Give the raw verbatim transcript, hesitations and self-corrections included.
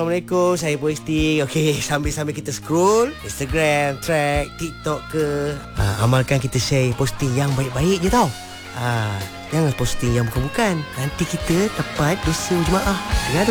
Assalamualaikum, saya posting. Okey, sambil-sambil kita scroll Instagram, track, TikTok ke, ha, amalkan kita share posting yang baik-baik je tau. Ha, jangan posting yang bukan-bukan. Nanti kita dapat dosa jemaah. Dengar tu.